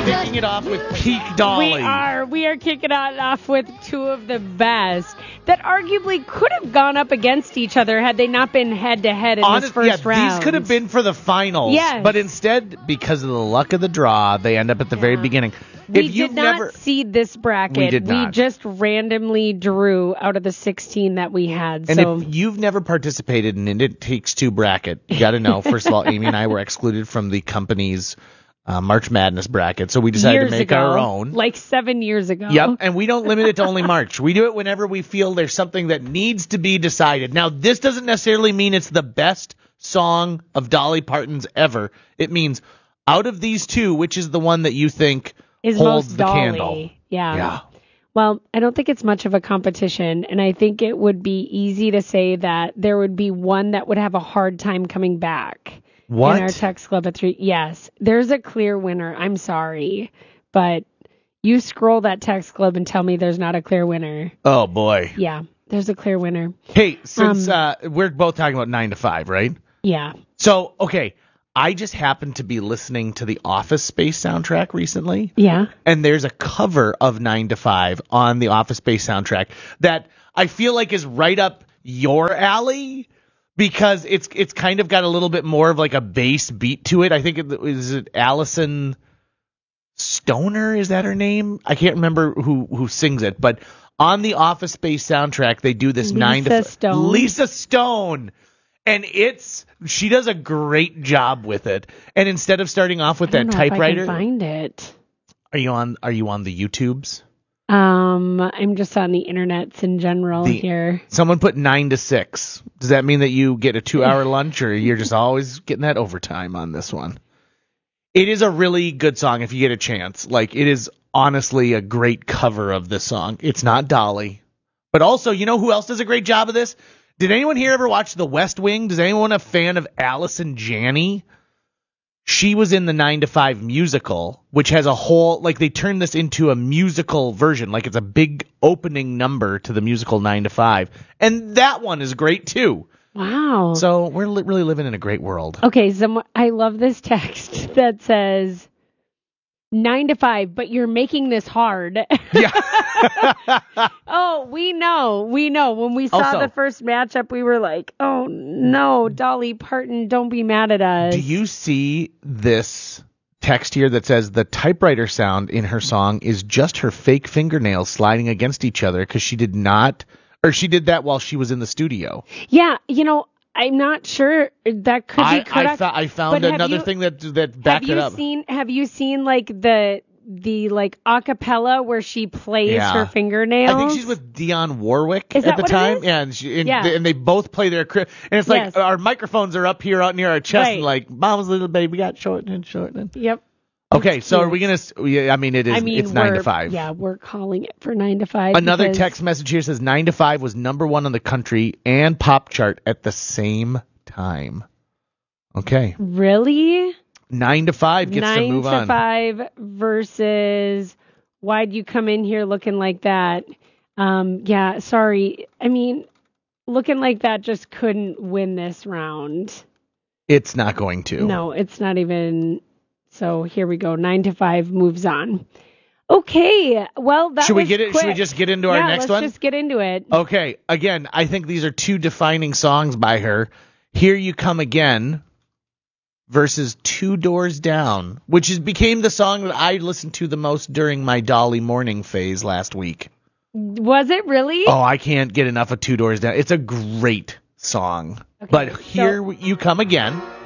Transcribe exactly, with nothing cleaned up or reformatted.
kicking it off with Peak Dolly. We are. We are kicking it off with two of the best that arguably could have gone up against each other had they not been head-to-head in Honest, this first yeah, round. These could have been for the finals. Yes. But instead, because of the luck of the draw, they end up at the Yeah. very beginning. We if you've did not never, seed this bracket. We did not. We just randomly drew out of the sixteen that we had. And so. if you've never participated in an It Takes Two bracket, you got to know, first of all, Amy and I were excluded from the company's uh, March Madness bracket, so we decided years to make ago, our own. Like seven years ago. Yep, and we don't limit it to only March. We do it whenever we feel there's something that needs to be decided. Now, this doesn't necessarily mean it's the best song of Dolly Parton's ever. It means out of these two, which is the one that you think Is holds most the Dolly. candle? Yeah. Yeah. Well, I don't think it's much of a competition, and I think it would be easy to say that there would be one that would have a hard time coming back. What? In our text club at three. Yes, there's a clear winner. I'm sorry, but you scroll that text club and tell me there's not a clear winner. Oh, boy. Yeah, there's a clear winner. Hey, since Um, uh, we're both talking about nine to five, right? Yeah. So, okay, I just happened to be listening to the Office Space soundtrack recently. Yeah. And there's a cover of nine to five on the Office Space soundtrack that I feel like is right up your alley because it's it's kind of got a little bit more of like a bass beat to it. I think it is it Allison Stoner, is that her name? I can't remember who who sings it, but on the Office Space soundtrack they do this Lisa nine to Stone. Lisa Stone. And it's she does a great job with it. And instead of starting off with I don't that know if typewriter, I can find it. are you on are you on the YouTubes? Um, I'm just on the internets in general The- here. Someone put nine to six. Does that mean that you get a two hour lunch or you're just always getting that overtime on this one? It is a really good song if you get a chance. Like, it is honestly a great cover of this song. It's not Dolly. But also, you know who else does a great job of this? Did anyone here ever watch The West Wing? Does anyone a fan of Allison Janney? She was in the nine to five musical, which has a whole, like, they turned this into a musical version. Like, it's a big opening number to the musical nine to five. And that one is great, too. Wow. So we're li- really living in a great world. Okay, so I love this text that says nine to five, but you're making this hard. Yeah. Oh, we know. We know. When we saw Also- the first matchup, we were like, oh, no, Dolly Parton, don't be mad at us. Do you see this text here that says the typewriter sound in her song is just her fake fingernails sliding against each other because she did not, or she did that while she was in the studio? Yeah, you know, I'm not sure that could I, be correct. I, fo- I found but have another you- thing that that have backed you it up. seen have you seen like the the like acapella where she plays Yeah. her fingernails? I think she's with Dionne Warwick Is at that the what it time. is? Yeah, and, she, and, Yeah. They, and they both play their cri- and it's like Yes. our microphones are up here out near our chest, Right. and like Mama's little baby got shortening, shortening. Yep. Okay, It's so are cute. we gonna? s- yeah, I mean, it is. I mean, it's nine to we're- five. Yeah, we're calling it for nine to five. Another because- text message here says nine to five was number one on the country and pop chart at the same time. Okay, Really? nine to five gets nine to move to on. five versus why'd you come in here looking like that? Um, yeah, sorry. I mean, looking like that just couldn't win this round. It's not going to. No, it's not even. So here we go. Nine to five moves on. Okay. Well, that Should we was get it? quick. Should we just get into our Yeah, next let's one? just get into it. Okay. Again, I think these are two defining songs by her. Here You Come Again versus Two Doors Down, which is became the song that I listened to the most during my Dolly morning phase last week. Was it really? Oh, I can't get enough of Two Doors Down. It's a great song. Okay, But so- Here You Come Again.